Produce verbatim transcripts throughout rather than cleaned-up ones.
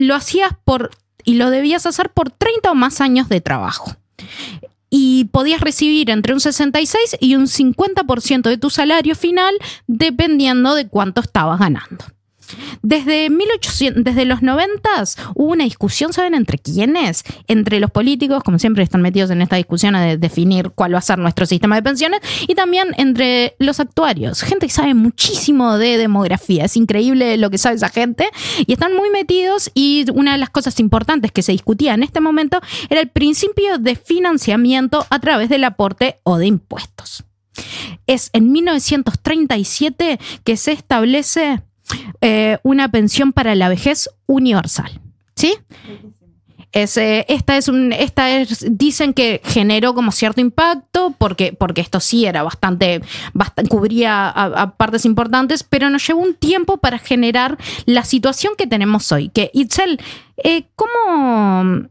lo hacías por, y lo debías hacer por treinta o más años de trabajo. Y podías recibir entre un sesenta y seis y un cincuenta por ciento de tu salario final, dependiendo de cuánto estabas ganando. Desde mil ochocientos, desde los noventas hubo una discusión, ¿saben entre quiénes? Entre los políticos, como siempre están metidos en esta discusión de definir cuál va a ser nuestro sistema de pensiones, y también entre los actuarios, gente que sabe muchísimo de demografía. Es increíble lo que sabe esa gente y están muy metidos, y una de las cosas importantes que se discutía en este momento era el principio de financiamiento a través del aporte o de impuestos. Es en mil novecientos treinta y siete que se establece Eh, una pensión para la vejez universal, ¿sí? Es, eh, esta es un, esta es, dicen que generó como cierto impacto porque, porque esto sí era bastante, bastante cubría a, a partes importantes, pero nos llevó un tiempo para generar la situación que tenemos hoy. Que Itzel, eh, ¿cómo,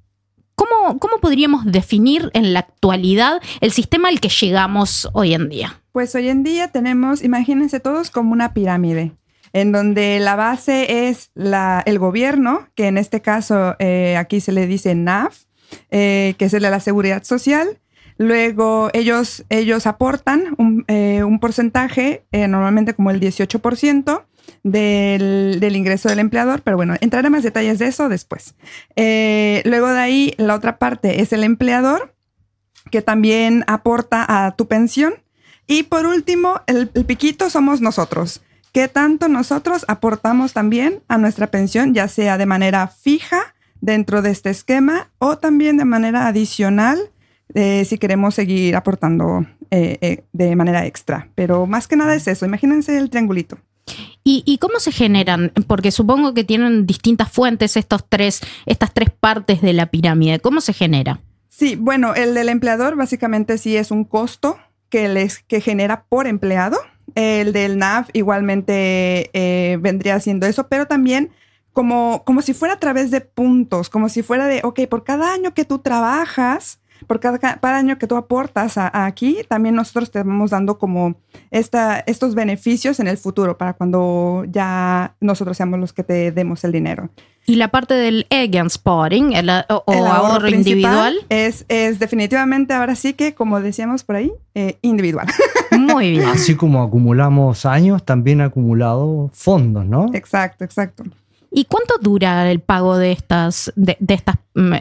cómo, ¿cómo podríamos definir en la actualidad el sistema al que llegamos hoy en día? Pues hoy en día tenemos, imagínense todos como una pirámide, en donde la base es la, el gobierno, que en este caso eh, aquí se le dice N A F, eh, que es el de la Seguridad Social. Luego ellos, ellos aportan un, eh, un porcentaje, eh, normalmente como el dieciocho por ciento del, del ingreso del empleador, pero bueno, entraré más detalles de eso después. Eh, luego de ahí, la otra parte es el empleador, que también aporta a tu pensión. Y por último, el, el piquito somos nosotros. ¿Qué tanto nosotros aportamos también a nuestra pensión, ya sea de manera fija dentro de este esquema o también de manera adicional eh, si queremos seguir aportando eh, eh, de manera extra? Pero más que nada es eso, imagínense el triangulito. ¿Y, y cómo se generan? Porque supongo que tienen distintas fuentes estos tres, estas tres partes de la pirámide. ¿Cómo se genera? Sí, bueno, el del empleador básicamente sí es un costo que, les, que genera por empleado. El del N A F igualmente eh, vendría siendo eso, pero también como, como si fuera a través de puntos, como si fuera de, ok, por cada año que tú trabajas, por cada, cada año que tú aportas a, a aquí, también nosotros te vamos dando como esta, estos beneficios en el futuro para cuando ya nosotros seamos los que te demos el dinero. Y la parte del Egensparing, el, o, o el ahorro, ahorro individual. Es, es definitivamente ahora sí que, como decíamos por ahí, eh, individual. Muy bien. Así como acumulamos años, también acumulado fondos, ¿no? Exacto, exacto. ¿Y cuánto dura el pago de estas, de, de estas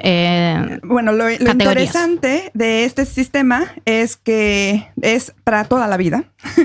eh, Bueno, lo, lo interesante de este sistema es que es para toda la vida.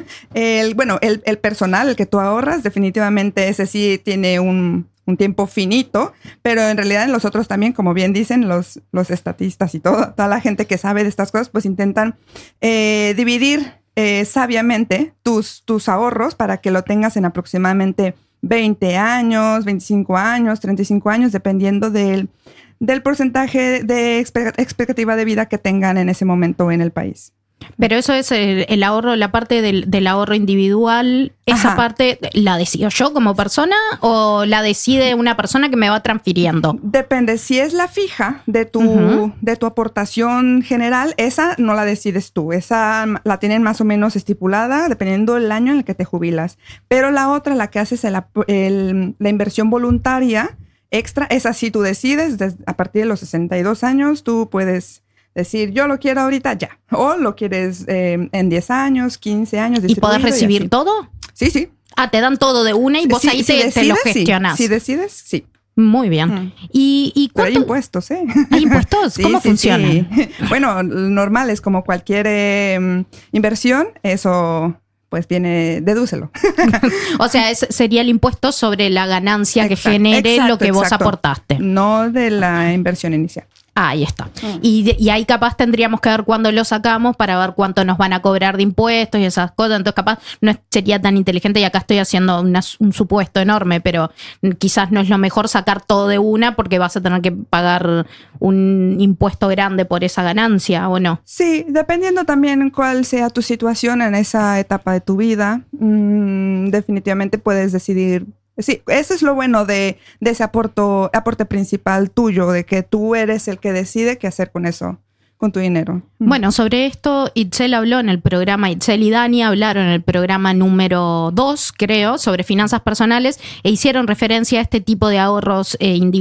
El, bueno, el, el personal, el que tú ahorras, definitivamente ese sí tiene un, un tiempo finito, pero en realidad en los otros también, como bien dicen los, los estatistas y todo, toda la gente que sabe de estas cosas, pues intentan eh, dividir eh, sabiamente tus, tus ahorros para que lo tengas en aproximadamente veinte años, veinticinco años, treinta y cinco años, dependiendo del, del porcentaje de expectativa de vida que tengan en ese momento en el país. Pero eso es el, el ahorro, la parte del, del ahorro individual. ¿Esa Ajá. parte la decido yo como persona o la decide una persona que me va transfiriendo? Depende. Si es la fija de tu, uh-huh. de tu aportación general, esa no la decides tú. Esa la tienen más o menos estipulada dependiendo del año en el que te jubilas. Pero la otra, la que haces el, el, la inversión voluntaria extra, esa sí tú decides. Desde, a partir de los sesenta y dos años, tú puedes decir, yo lo quiero ahorita ya. O lo quieres eh, en diez años, quince años. ¿Y podés recibir todo? Sí, sí. Ah, te dan todo de una y vos sí, ahí si te, decides, te lo gestionás. Sí. Si decides, sí. Muy bien. Mm. ¿Y, y Pero hay impuestos, ¿eh? ¿Hay impuestos? ¿Cómo sí, funciona? Sí. Bueno, normal, es como cualquier eh, inversión, eso pues viene, dedúcelo. O sea, es, sería el impuesto sobre la ganancia exacto, que genere exacto, lo que vos exacto. aportaste. No de la inversión inicial. Ah, ahí está. Mm. Y, de, y ahí capaz tendríamos que ver cuándo lo sacamos para ver cuánto nos van a cobrar de impuestos y esas cosas. Entonces capaz no sería tan inteligente, y acá estoy haciendo una, un supuesto enorme, pero quizás no es lo mejor sacar todo de una porque vas a tener que pagar un impuesto grande por esa ganancia, ¿o no? Sí, dependiendo también cuál sea tu situación en esa etapa de tu vida, mmm, definitivamente puedes decidir. Sí, eso es lo bueno de, de ese aporto, aporte principal tuyo, de que tú eres el que decide qué hacer con eso, con tu dinero. Bueno, sobre esto Itzel habló en el programa, Itzel y Dani hablaron en el programa número dos, creo, sobre finanzas personales e hicieron referencia a este tipo de ahorros eh, individuales